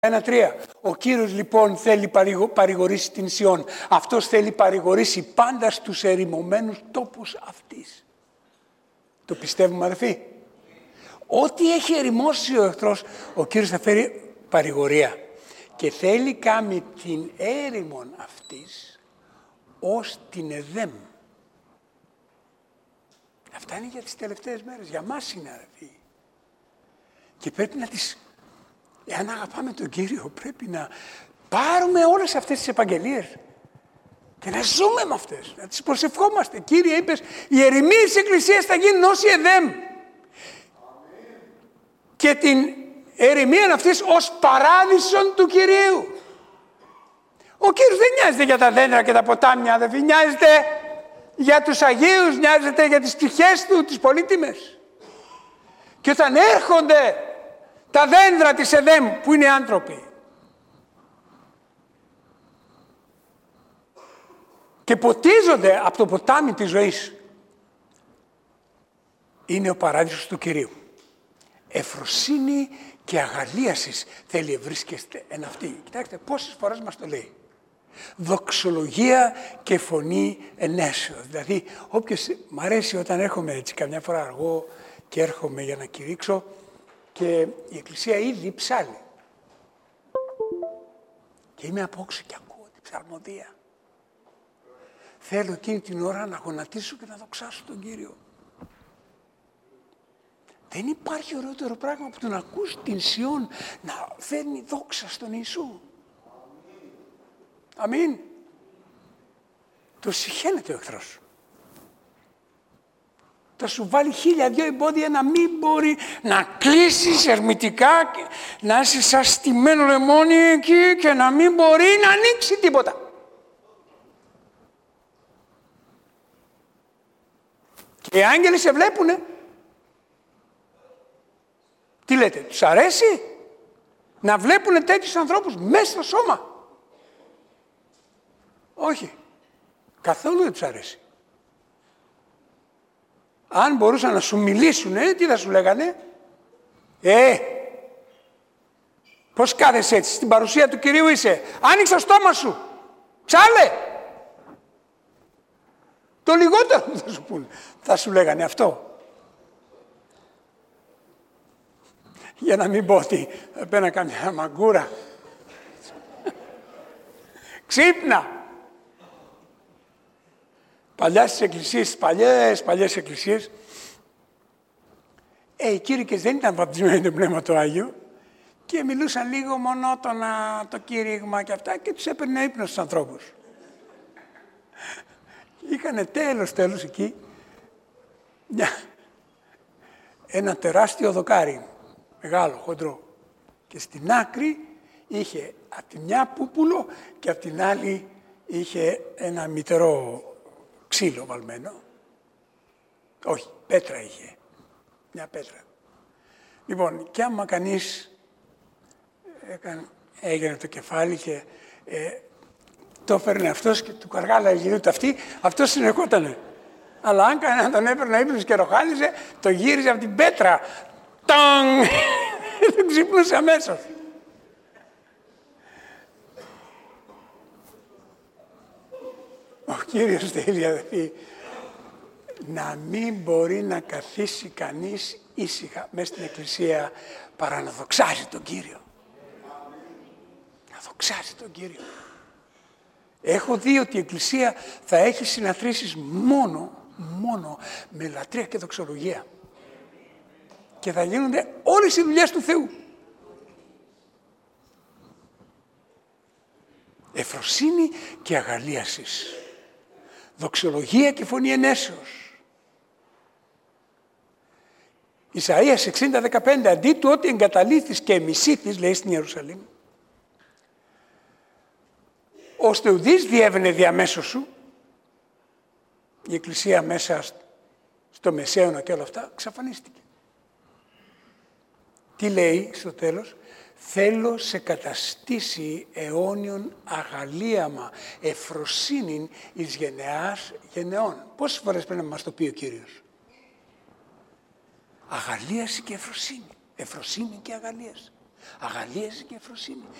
1-3. Ο Κύριος λοιπόν θέλει παρηγορήσει την Σιών. Αυτός θέλει παρηγορήσει πάντα στους ερημωμένους τόπους αυτής. Το πιστεύουμε, αδελφοί? Ό,τι έχει ερημώσει ο εχθρός, ο Κύριος θα φέρει παρηγορία. Και θέλει κάνει την έρημον αυτής ως την Εδέμ. Αυτά είναι για τις τελευταίες μέρες. Για μας είναι, αδελφοί. Και πρέπει να τις... Εάν αγαπάμε τον Κύριο, πρέπει να πάρουμε όλες αυτές τις επαγγελίες και να ζούμε με αυτές, να τις προσευχόμαστε. Κύριε, είπες, οι ερημοί της Εκκλησίας θα γίνουν ως η Εδέμ. Και την ερημία αυτής ως παράδεισον του Κυρίου. Ο Κύριος δεν νοιάζεται για τα δέντρα και τα ποτάμια, αδελφοί. Νοιάζεται για τους Αγίους, νοιάζεται για τις ψυχές του, τις πολύτιμες. Και όταν έρχονται τα δέντρα της Εδέμ που είναι άνθρωποι και ποτίζονται από το ποτάμι της ζωής, είναι ο παράδεισος του Κυρίου. Εφροσύνη και αγαλίασης θέλει ευρίσκεστε εν αυτή. Κοιτάξτε πόσες φορές μας το λέει. Δοξολογία και φωνή ενέσεως. Δηλαδή όποιος, μ' αρέσει όταν έρχομαι έτσι καμιά φορά αργό και έρχομαι για να κηρύξω και η Εκκλησία ήδη ψάλλει. Και είμαι απόξω και ακούω την ψαλμοδία. Θέλω εκείνη την ώρα να γονατίσω και να δοξάσω τον Κύριο. Δεν υπάρχει ωραιότερο πράγμα που το να ακούς την Σιών να φέρνει δόξα στον Ιησού. Αμήν. Το συχαίνεται ο εχθρός σου. Θα σου βάλει 1002 εμπόδια να μην μπορεί να κλείσεις ερμητικά, να είσαι σαν στημένο λεμόνι εκεί και να μην μπορεί να ανοίξει τίποτα. Και οι άγγελοι σε βλέπουνε. Τι λέτε, τους αρέσει να βλέπουνε τέτοιους ανθρώπους μέσα στο σώμα? Όχι, καθόλου δεν τους αρέσει. Αν μπορούσαν να σου μιλήσουν, τι θα σου λέγανε? Πώς κάθεσαι έτσι, στην παρουσία του Κυρίου είσαι? Άνοιξε το στόμα σου, ψάλε. Το λιγότερο που θα σου πούνε, θα σου λέγανε αυτό. Για να μην πω ότι πένα καμιά μαγκούρα. Ξύπνα. Παλιά στις εκκλησίες, παλιές εκκλησίες, οι κήρυκες δεν ήταν βαπτισμένοι το Πνεύμα το Άγιο και μιλούσαν λίγο μονότονα το κήρυγμα και αυτά και τους έπαιρνε ύπνο στους ανθρώπους. Είχανε τέλος εκεί ένα τεράστιο δοκάρι, μεγάλο, χοντρό. Και στην άκρη είχε από τη μια πούπουλο και από την άλλη είχε ένα μητερό ξύλο βαλμένο. Όχι, πέτρα είχε. Μια πέτρα. Λοιπόν, κι άμα κανείς έγινε το κεφάλι και το έφερνε αυτός και του καργάλαγε γύρω του αυτή, αυτός συνεχότανε. Αλλά αν κανένα τον έπαιρνε ύπνος και ροχάλιζε, το γύριζε από την πέτρα. Τονγκ! Τον ξύπνουσε αμέσως. Ο Κύριος θέλει, αδελφοί, να μην μπορεί να καθίσει κανείς ήσυχα μέσα στην Εκκλησία παρά να δοξάζει τον Κύριο. Να δοξάζει τον Κύριο. Έχω δει ότι η Εκκλησία θα έχει συναθρήσεις μόνο με λατρεία και δοξολογία. Και θα γίνονται όλες οι δουλειές του Θεού. Εφροσύνη και αγαλίασης. Δοξολογία και φωνή ενέσεως. Ισαΐας 60:15, αντί του ότι εγκαταλείφθης και μισήθης, λέει στην Ιερουσαλήμ, ώστε ουδείς διέβαινε διαμέσως σου, η Εκκλησία μέσα στο Μεσαίωνα και όλα αυτά, εξαφανίστηκε. Τι λέει στο τέλος? Θέλω σε καταστήσει αιώνιον αγαλίαμα, εφροσύνην εις γενεάς γενεών. Πόσες φορές πρέπει να μας το πει ο Κύριος? Αγαλίαση και εφροσύνη. Εφροσύνη και αγαλίαση. Αγαλίαση και ευφροσύνη.